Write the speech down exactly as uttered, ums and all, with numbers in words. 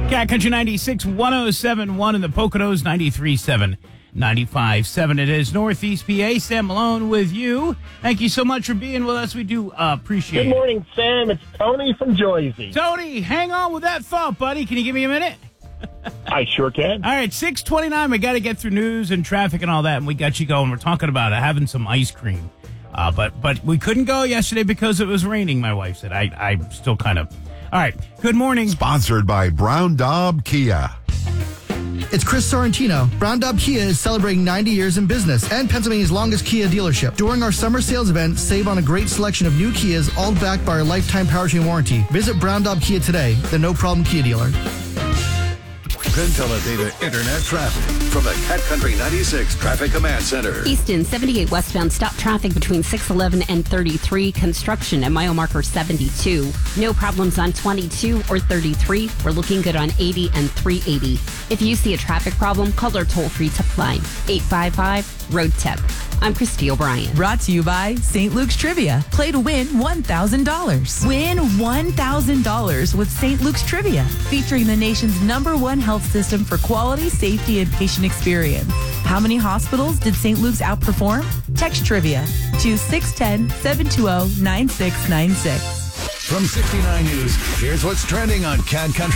Cat Country ninety-six, one oh seven point one in the Poconos, ninety-three point seven, ninety-five point seven. It is Northeast P A. Sam Malone with you. Thank you so much for being with us. We do uh, appreciate it. Good morning, Sam. It's Tony from Jersey. Tony, hang on with that thought, buddy. Can you give me a minute? I sure can. All right, six twenty-nine. We got to get through news and traffic and all that, and we got you going. We're talking about having some ice cream. Uh, but but we couldn't go yesterday because it was raining, my wife said. I, I'm still kind of... All right, good morning. Sponsored by Brown Daub Kia. It's Chris Sorrentino. Brown Daub Kia is celebrating ninety years in business and Pennsylvania's longest Kia dealership. During our summer sales event, save on a great selection of new Kias, all backed by our lifetime powertrain warranty. Visit Brown Daub Kia today, the no-problem Kia dealer. Penn Teledata Internet traffic from the Cat Country ninety-six Traffic Command Center. Easton seventy-eight westbound stop traffic between six eleven and thirty-three. Construction at mile marker seventy-two. No problems on twenty-two or thirty-three. We're looking good on eighty and three eighty. If you see a traffic problem, call our toll-free tip line, eight five five, road tip. I'm Christy O'Brien. Brought to you by Saint Luke's Trivia. Play to win one thousand dollars. Win one thousand dollars with Saint Luke's Trivia, featuring the nation's number one health system for quality, safety, and patient experience. How many hospitals did Saint Luke's outperform? Text Trivia to six one zero, seven two zero, nine six nine six. From sixty-nine News, here's what's trending on Cat Country.